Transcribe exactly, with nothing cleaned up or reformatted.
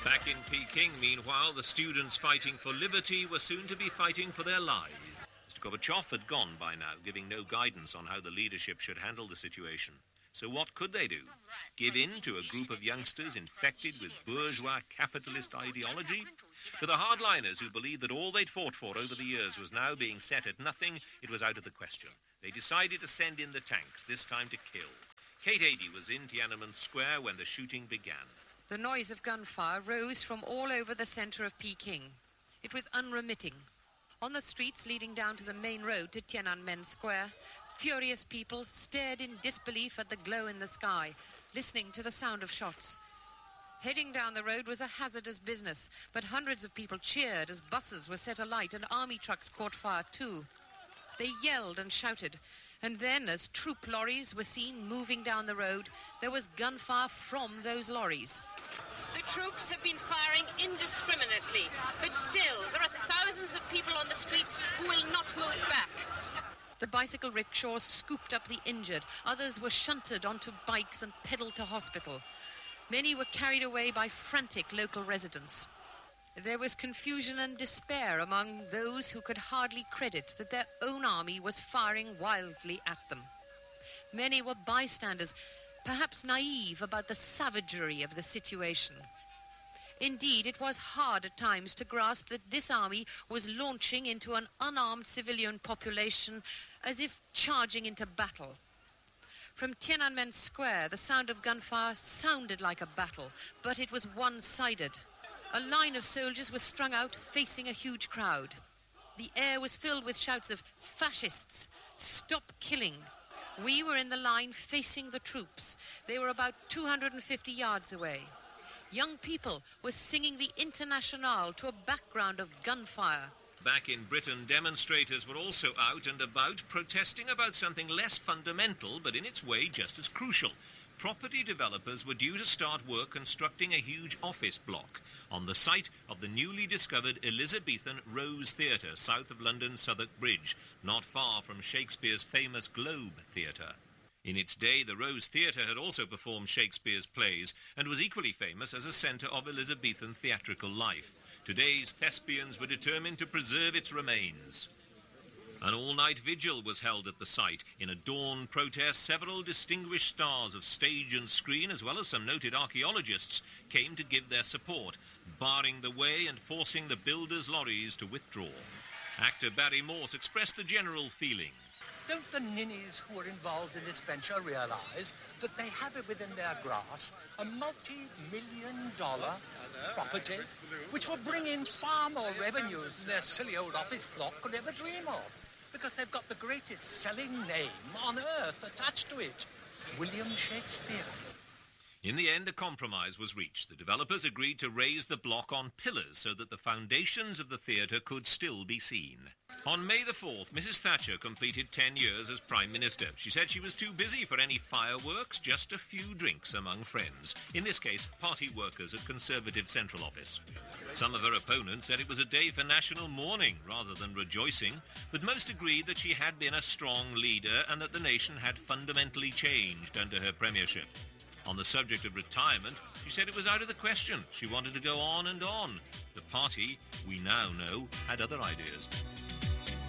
Back in Peking, meanwhile, the students fighting for liberty were soon to be fighting for their lives. Mister Gorbachev had gone by now, giving no guidance on how the leadership should handle the situation. So what could they do? Give in to a group of youngsters infected with bourgeois capitalist ideology? To the hardliners who believed that all they'd fought for over the years was now being set at nothing, it was out of the question. They decided to send in the tanks, this time to kill. Kate Adie was in Tiananmen Square when the shooting began. The noise of gunfire rose from all over the center of Peking. It was unremitting. On the streets leading down to the main road to Tiananmen Square, furious people stared in disbelief at the glow in the sky, listening to the sound of shots. Heading down the road was a hazardous business, but hundreds of people cheered as buses were set alight and army trucks caught fire too. They yelled and shouted, and then as troop lorries were seen moving down the road, there was gunfire from those lorries. The troops have been firing indiscriminately, but still, there are thousands of people on the streets who will not move back. The bicycle rickshaws scooped up the injured. Others were shunted onto bikes and pedaled to hospital. Many were carried away by frantic local residents. There was confusion and despair among those who could hardly credit that their own army was firing wildly at them. Many were bystanders, perhaps naive about the savagery of the situation. Indeed, it was hard at times to grasp that this army was launching into an unarmed civilian population as if charging into battle. From Tiananmen Square, the sound of gunfire sounded like a battle, but it was one-sided. A line of soldiers was strung out, facing a huge crowd. The air was filled with shouts of "Fascists! Stop killing!" We were in the line facing the troops. They were about two hundred fifty yards away. Young people were singing the Internationale to a background of gunfire. Back in Britain, demonstrators were also out and about, protesting about something less fundamental, but in its way just as crucial. Property developers were due to start work constructing a huge office block on the site of the newly discovered Elizabethan Rose Theatre, south of London's Southwark Bridge, not far from Shakespeare's famous Globe Theatre. In its day, the Rose Theatre had also performed Shakespeare's plays and was equally famous as a centre of Elizabethan theatrical life. Today's thespians were determined to preserve its remains. An all-night vigil was held at the site. In a dawn protest, several distinguished stars of stage and screen, as well as some noted archaeologists, came to give their support, barring the way and forcing the builders' lorries to withdraw. Actor Barry Morse expressed the general feeling. Don't the ninnies who are involved in this venture realise that they have it within their grasp a multi-million dollar property which will bring in far more revenues than their silly old office block could ever dream of? Because they've got the greatest selling name on earth attached to it, William Shakespeare. In the end, a compromise was reached. The developers agreed to raise the block on pillars so that the foundations of the theatre could still be seen. On May the fourth, Missus Thatcher completed ten years as Prime Minister. She said she was too busy for any fireworks, just a few drinks among friends. In this case, party workers at Conservative Central Office. Some of her opponents said it was a day for national mourning rather than rejoicing, but most agreed that she had been a strong leader and that the nation had fundamentally changed under her premiership. On the subject of retirement, she said it was out of the question. She wanted to go on and on. The party, we now know, had other ideas.